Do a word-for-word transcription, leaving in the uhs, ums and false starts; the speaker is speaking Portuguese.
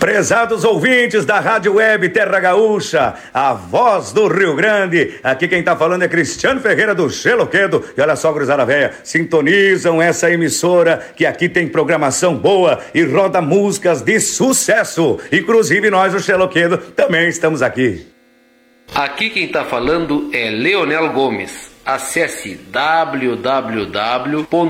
Prezados ouvintes da Rádio Web Terra Gaúcha, a voz do Rio Grande, aqui quem tá falando é Cristiano Ferreira do Xeloquedo. E olha só, gurizada véia, sintonizam essa emissora que aqui tem programação boa e roda músicas de sucesso. Inclusive nós, o Xeloquedo, também estamos aqui. Aqui quem tá falando é Leonel Gomes. Acesse w w w ponto